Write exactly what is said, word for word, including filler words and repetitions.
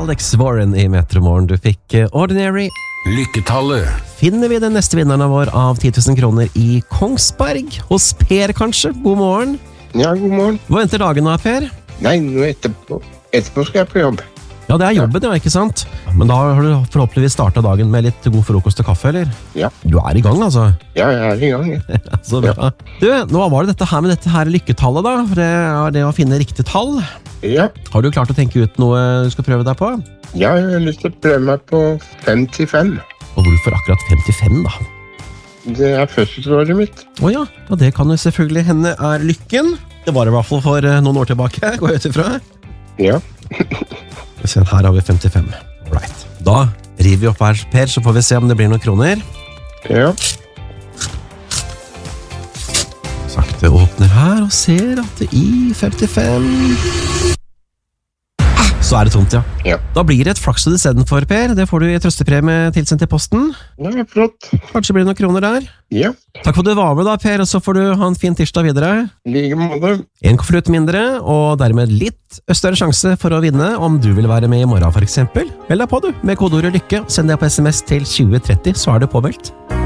Alex Warren i Metromorgen. Du fikk Ordinary. Lykketallet. Finner vi den neste vinneren vår av ti tusen kroner i Kongsberg? Hos Per kanskje? God morgen. Ja, god morgen. Hva venter dagen da, Per? Nei, nå etterpå. Etterpå skal jeg på jobb. Ja, det er jobben, ja, ikke sant? Men da har du forhåpentligvis startet dagen med litt god frokost og kaffe, eller? Ja. Du er i gang, altså? Ja, jeg er i gang. Ja. Så bra. Du, nå var det dette her med dette her lykketallet da, for det er det å finne riktig tall. Ja. Har du klart å tenke ut noe du skal prøve deg på? Ja, jeg har lyst til å prøve meg på femtifem. Og hvorfor akkurat femtifem da? Det er fødselsåret mitt. Åja, og det kan jo selvfølgelig hende er lykken. Det var i hvert fall for noen år tilbake, går jeg ut ifra. Ja. Se, her har vi femtifem. Right. Da river vi opp her, Per, så får vi se om det blir noen kroner. Ja. Sakte åpner her og ser at det i femtifem... Så er det tomt, ja. Ja. Da blir det et flaksledd i stedet for, Per. Det får du i trøstepremie tilsendt i posten. Ja, flott. Kanskje blir det noen kroner der. Ja. Takk for at du var med da, Per, og så får du ha en fin tirsdag videre. Like måte. En konvolutt mindre, og dermed litt større sjanse for å vinne om du vil være med i morgen for eksempel. Meld deg på du, med kodeordet lykke, send deg på sms til tjue tretti, så er du påmeldt.